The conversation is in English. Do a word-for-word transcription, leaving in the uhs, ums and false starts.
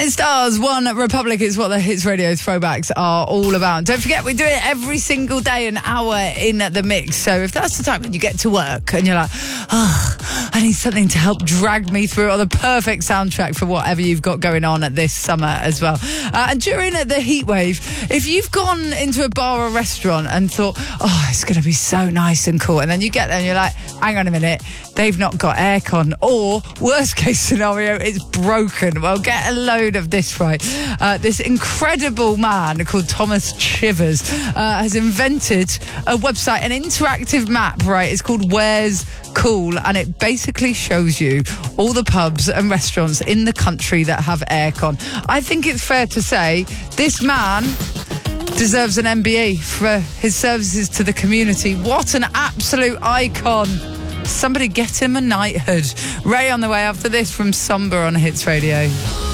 Stars, One Republic is what the Hits Radio throwbacks are all about. Don't forget, we do it every single day, an hour in the mix. So if that's the time when you get to work and you're like, oh, I need something to help drag me through, or the perfect soundtrack for whatever you've got going on at this summer as well. Uh, and during the heat wave, if you've gone into a bar or restaurant and thought, oh, it's going to be so nice and cool, and then you get there and you're like, hang on a minute, they've not got aircon, or worst case scenario, it's broken. Well, get a load of this, right? Uh, this incredible man called Thomas Chivers uh, has invented a website, an interactive map, right? It's called Where's Cool, and it basically shows you all the pubs and restaurants in the country that have aircon. I think it's fair to say this man deserves an M B E for his services to the community. What an absolute icon. Somebody get him a knighthood. Ray on the way after this from Somber on Hits Radio.